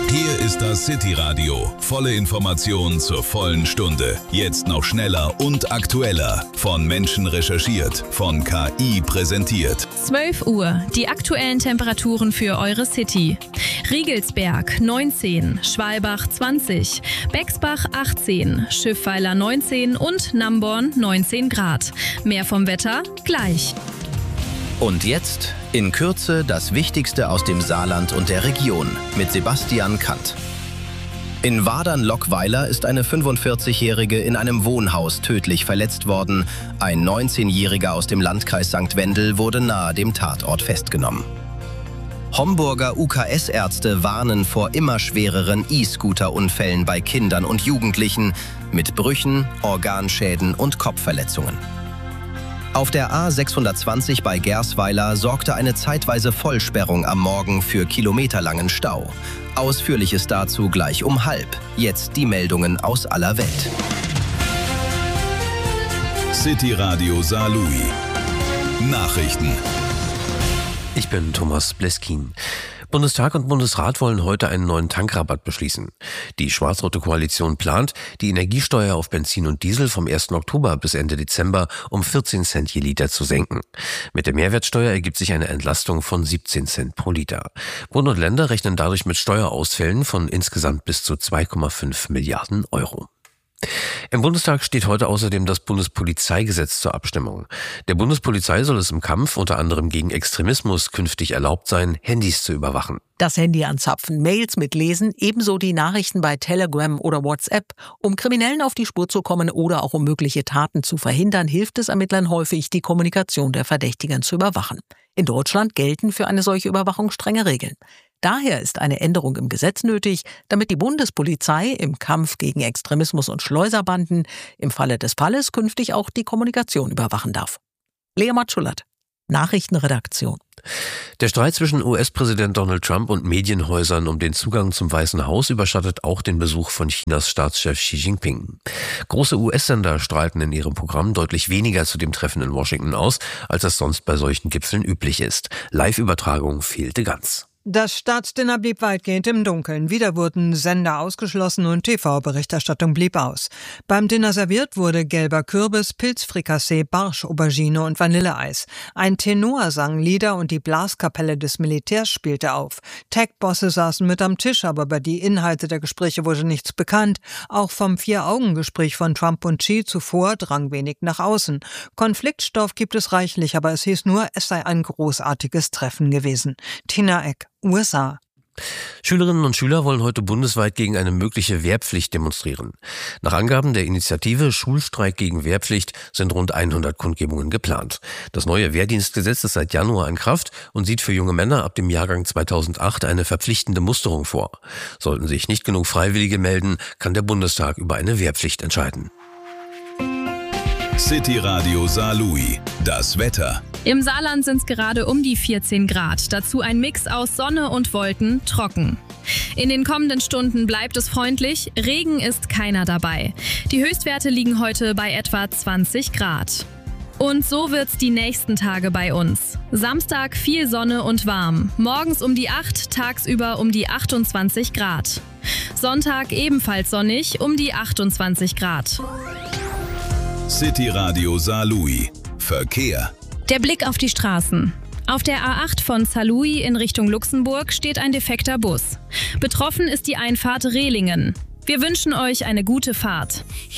Hier ist das City-Radio. Volle Information zur vollen Stunde. Jetzt noch schneller und aktueller. Von Menschen recherchiert, von KI präsentiert. 12 Uhr, die aktuellen Temperaturen für eure City. Riegelsberg 19, Schwalbach 20, Bexbach 18, Schiffweiler 19 und Namborn 19 Grad. Mehr vom Wetter gleich. Und jetzt in Kürze das Wichtigste aus dem Saarland und der Region mit Sebastian Kant. In Wadern-Lockweiler ist eine 45-Jährige in einem Wohnhaus tödlich verletzt worden. Ein 19-Jähriger aus dem Landkreis St. Wendel wurde nahe dem Tatort festgenommen. Homburger UKS-Ärzte warnen vor immer schwereren E-Scooter-Unfällen bei Kindern und Jugendlichen mit Brüchen, Organschäden und Kopfverletzungen. Auf der A620 bei Gersweiler sorgte eine zeitweise Vollsperrung am Morgen für kilometerlangen Stau. Ausführliches dazu gleich um 12:30. Jetzt die Meldungen aus aller Welt. City-Radio Saarlouis. Nachrichten. Ich bin Thomas Bleskin. Bundestag und Bundesrat wollen heute einen neuen Tankrabatt beschließen. Die schwarz-rote Koalition plant, die Energiesteuer auf Benzin und Diesel vom 1. Oktober bis Ende Dezember um 14 Cent je Liter zu senken. Mit der Mehrwertsteuer ergibt sich eine Entlastung von 17 Cent pro Liter. Bund und Länder rechnen dadurch mit Steuerausfällen von insgesamt bis zu 2,5 Milliarden Euro. Im Bundestag steht heute außerdem das Bundespolizeigesetz zur Abstimmung. Der Bundespolizei soll es im Kampf unter anderem gegen Extremismus künftig erlaubt sein, Handys zu überwachen. Das Handy anzapfen, Mails mitlesen, ebenso die Nachrichten bei Telegram oder WhatsApp. Um Kriminellen auf die Spur zu kommen oder auch um mögliche Taten zu verhindern, hilft es Ermittlern häufig, die Kommunikation der Verdächtigen zu überwachen. In Deutschland gelten für eine solche Überwachung strenge Regeln. Daher ist eine Änderung im Gesetz nötig, damit die Bundespolizei im Kampf gegen Extremismus und Schleuserbanden im Falle des Falles künftig auch die Kommunikation überwachen darf. Lea Matschulat, Nachrichtenredaktion. Der Streit zwischen US-Präsident Donald Trump und Medienhäusern um den Zugang zum Weißen Haus überschattet auch den Besuch von Chinas Staatschef Xi Jinping. Große US-Sender strahlten in ihrem Programm deutlich weniger zu dem Treffen in Washington aus, als das sonst bei solchen Gipfeln üblich ist. Live-Übertragung fehlte ganz. Das Staatsdinner blieb weitgehend im Dunkeln. Wieder wurden Sender ausgeschlossen und TV-Berichterstattung blieb aus. Beim Dinner serviert wurde gelber Kürbis, Pilzfrikassee, Barsch, Aubergine und Vanilleeis. Ein Tenor sang Lieder und die Blaskapelle des Militärs spielte auf. Tech-Bosse saßen mit am Tisch, aber über die Inhalte der Gespräche wurde nichts bekannt. Auch vom Vier-Augen-Gespräch von Trump und Xi zuvor drang wenig nach außen. Konfliktstoff gibt es reichlich, aber es hieß nur, es sei ein großartiges Treffen gewesen. Tina Eck, USA. Schülerinnen und Schüler wollen heute bundesweit gegen eine mögliche Wehrpflicht demonstrieren. Nach Angaben der Initiative Schulstreik gegen Wehrpflicht sind rund 100 Kundgebungen geplant. Das neue Wehrdienstgesetz ist seit Januar in Kraft und sieht für junge Männer ab dem Jahrgang 2008 eine verpflichtende Musterung vor. Sollten sich nicht genug Freiwillige melden, kann der Bundestag über eine Wehrpflicht entscheiden. City-Radio Saarlouis. Das Wetter. Im Saarland sind es gerade um die 14 Grad. Dazu ein Mix aus Sonne und Wolken, trocken. In den kommenden Stunden bleibt es freundlich, Regen ist keiner dabei. Die Höchstwerte liegen heute bei etwa 20 Grad. Und so wird's die nächsten Tage bei uns. Samstag viel Sonne und warm. Morgens um die 8, tagsüber um die 28 Grad. Sonntag ebenfalls sonnig, um die 28 Grad. City-Radio Saarlouis. Verkehr. Der Blick auf die Straßen. Auf der A8 von Saarlouis in Richtung Luxemburg steht ein defekter Bus. Betroffen ist die Einfahrt Rehlingen. Wir wünschen euch eine gute Fahrt.